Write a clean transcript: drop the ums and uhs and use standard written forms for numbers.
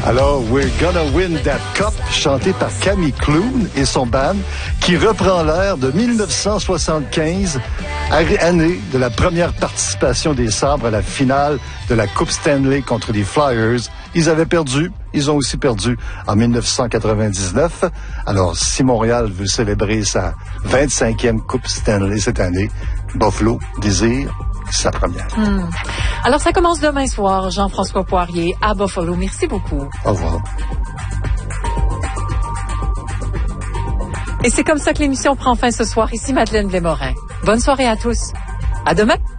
Alors, We're Gonna Win That Cup, chanté par Camille Clune et son band, qui reprend l'air de 1975, année de la première participation des Sabres à la finale de la Coupe Stanley contre les Flyers. Ils avaient perdu, ils ont aussi perdu en 1999. Alors, si Montréal veut célébrer sa 25e Coupe Stanley cette année, Buffalo désire sa première. Alors, ça commence demain soir, Jean-François Poirier, à Buffalo. Merci beaucoup. Au revoir. Et c'est comme ça que l'émission prend fin ce soir. Ici Madeleine Blais-Morin. Bonne soirée à tous. À demain.